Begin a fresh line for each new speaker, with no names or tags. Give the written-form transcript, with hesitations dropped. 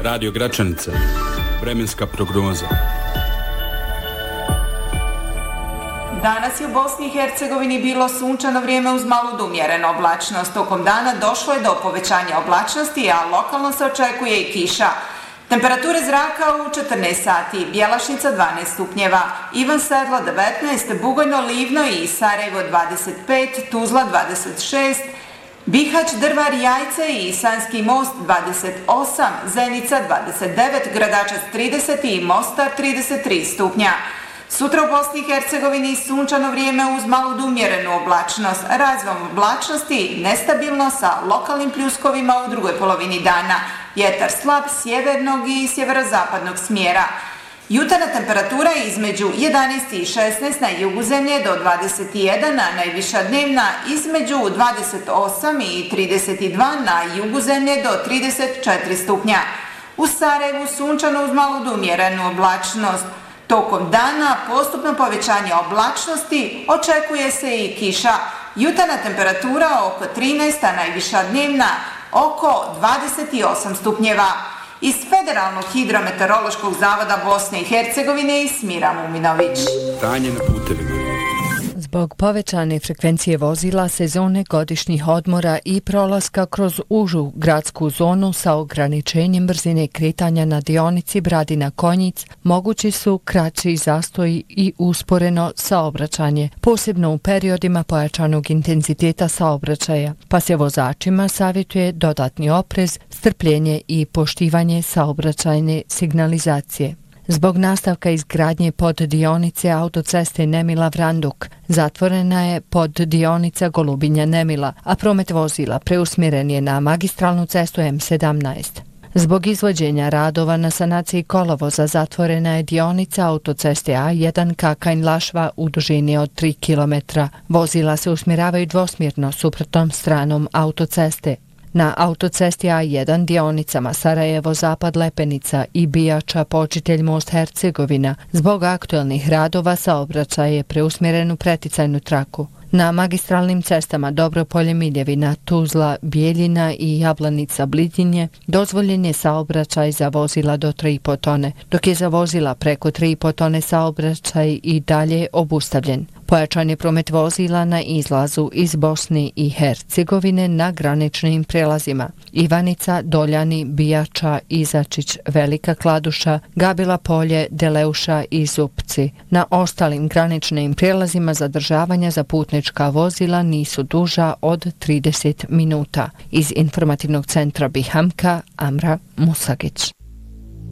Radio Gračanica. Vremenska prognoza.
Danas je u Bosni i Hercegovini bilo sunčano vrijeme uz malu umjerenu oblačnost. Tokom dana došlo je do povećanja oblačnosti, a lokalno se očekuje i kiša. Temperature zraka u 14 sati, Bjelašnica 12 stupnjeva, Ivan Sedlo 19, Bugojno, Livno i Sarajevo 25, Tuzla 26, Bihać, Drvar, Jajce i Sanski most 28, Zenica 29, Gradačac 30 i Mostar 33 stupnja. Sutra u Bosni i Hercegovini sunčano vrijeme uz malu umjerenu oblačnost, razvom oblačnosti nestabilno sa lokalnim pljuskovima u drugoj polovini dana. Vjetar slab sjevernog i sjeverozapadnog smjera. Jutarnja temperatura je između 11 i 16 na jugu zemlje do 21, a najviša dnevna između 28 i 32 na jugu zemlje do 34 stupnja. U Sarajevu sunčano uz malu umjerenu oblačnost. Tokom dana postupno povećanje oblačnosti, očekuje se i kiša. Jutarnja temperatura oko 13, a najviša dnevna oko 28 stupnjeva. Iz Federalnog hidrometeorološkog zavoda Bosne i Hercegovine Smira Muminović.
Stanje na putevima.
Zbog povećane frekvencije vozila, sezone godišnjih odmora i prolaska kroz užu gradsku zonu sa ograničenjem brzine kretanja na dionici Bradina-Konjic, mogući su kraći zastoji i usporeno saobraćanje, posebno u periodima pojačanog intenziteta saobraćaja, pa se vozačima savjetuje dodatni oprez, strpljenje i poštivanje saobraćajne signalizacije. Zbog nastavka izgradnje poddionice autoceste Nemila-Vranduk, zatvorena je poddionica Golubinja-Nemila, a promet vozila preusmjeren je na magistralnu cestu M17. Zbog izvođenja radova na sanaciji kolovoza zatvorena je dionica autoceste A1 Kakanj-Lašva u dužini od 3 km. Vozila se usmjeravaju dvosmjerno suprotnom stranom autoceste. Na autocesti A1 dionicama Sarajevo-Zapad Lepenica i Bijača Počitelj most Hercegovina zbog aktualnih radova saobraćaj je preusmjeren u preticajnu traku. Na magistralnim cestama Dobropolje Miljevina, Tuzla, Bijeljina i Jablanica Blidinje dozvoljen je saobraćaj za vozila do 3,5 tone, dok je za vozila preko 3,5 tone saobraćaj i dalje obustavljen. Pojačan je promet vozila na izlazu iz Bosne i Hercegovine na graničnim prelazima Ivanica, Doljani, Bijača, Izačić, Velika Kladuša, Gabila Polje, Deleuša i Zupci. Na ostalim graničnim prelazima zadržavanja za putnička vozila nisu duža od 30 minuta. Iz informativnog centra Bihamka, Amra Musagić.